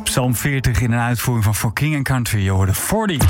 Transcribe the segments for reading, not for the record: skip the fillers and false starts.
Psalm 40 in een uitvoering van For King and Country. Je hoorde 40.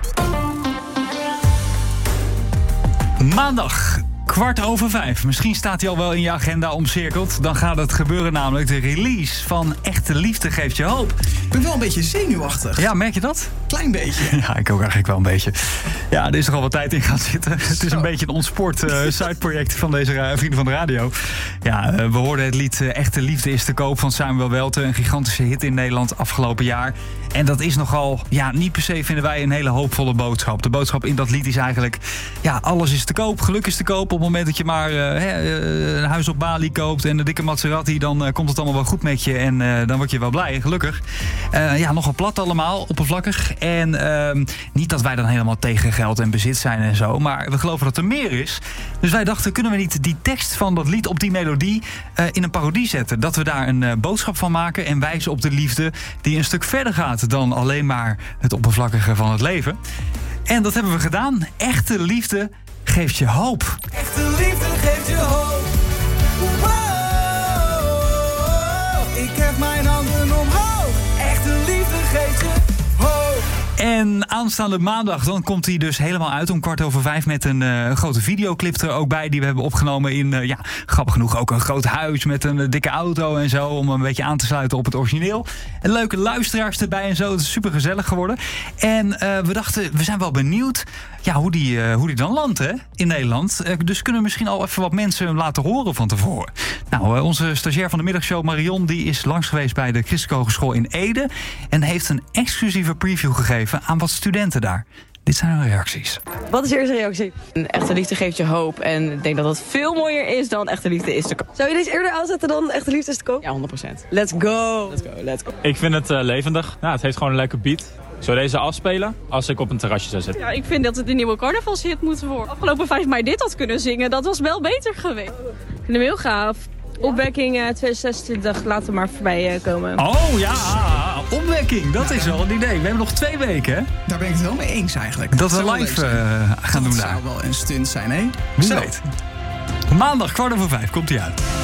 Maandag, 4:15. Misschien staat hij al wel in je agenda omcirkeld. Dan gaat het gebeuren, namelijk de release van Echte Liefde Geeft Je Hoop. Ik ben wel een beetje zenuwachtig. Ja, merk je dat? Klein beetje. Ja, ik ook eigenlijk wel een beetje. Ja, er is er al wat tijd in gaan zitten. Het is een beetje een ontsport sideproject van deze Vrienden van de Radio. Ja, we hoorden het lied Echte Liefde is te koop van Samuel Welte. Een gigantische hit in Nederland afgelopen jaar. En dat is nogal, niet per se vinden wij een hele hoopvolle boodschap. De boodschap in dat lied is eigenlijk, alles is te koop. Geluk is te koop. Op het moment dat je maar een huis op Bali koopt en een dikke Maserati, dan komt het allemaal wel goed met je. En dan word je wel blij en gelukkig. Nogal plat allemaal, oppervlakkig. En niet dat wij dan helemaal tegen geld en bezit zijn en zo. Maar we geloven dat er meer is. Dus wij dachten, kunnen we niet die tekst van dat lied op die melodie in een parodie zetten? Dat we daar een boodschap van maken en wijzen op de liefde die een stuk verder gaat dan alleen maar het oppervlakkige van het leven. En dat hebben we gedaan. Echte liefde geeft je hoop. Echte liefde geeft je hoop. Wow. Ik heb mijn handen omhoog. Echte liefde geeft je hoop. En aanstaande maandag, dan komt hij dus helemaal uit om 4:15 met een grote videoclip er ook bij die we hebben opgenomen in, grappig genoeg ook een groot huis met een dikke auto en zo, om een beetje aan te sluiten op het origineel. En leuke luisteraars erbij en zo, het is super gezellig geworden. En we dachten, we zijn wel benieuwd hoe die dan landt in Nederland. Dus kunnen we misschien al even wat mensen laten horen van tevoren. Nou, onze stagiair van de middagshow Marion, die is langs geweest bij de Christelijke Hogeschool in Ede en heeft een exclusieve preview gegeven aan wat studenten daar. Dit zijn hun reacties. Wat is je eerste reactie? Echte liefde geeft je hoop. En ik denk dat dat veel mooier is dan Echte Liefde is te koop. Zou je deze eerder aanzetten dan Echte Liefde is te koop? Ja, 100%. Let's go! Let's go. Ik vind het levendig. Nou, het heeft gewoon een leuke beat. Ik zou deze afspelen als ik op een terrasje zou zitten. Ja, ik vind dat het een nieuwe carnavalshit moet worden. Afgelopen 5 mei dit had kunnen zingen, dat was wel beter geweest. Ik vind hem heel gaaf. Opwekking 2026, laten we maar voorbij komen. Oh ja, opwekking, dat is wel een idee. We hebben nog 2 weken, hè? Daar ben ik het wel mee eens eigenlijk. Dat we live gaan doen daar. Dat zou wel een stunt zijn, hè? Wie weet. Maandag 4:15 komt hij uit.